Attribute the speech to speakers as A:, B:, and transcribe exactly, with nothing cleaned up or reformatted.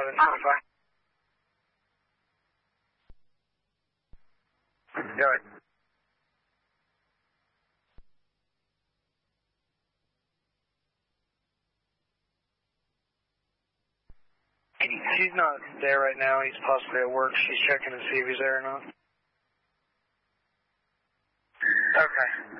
A: eleven twenty-five. Go ahead. He's not there right now. He's possibly at work. She's checking to see if he's there or not. Okay.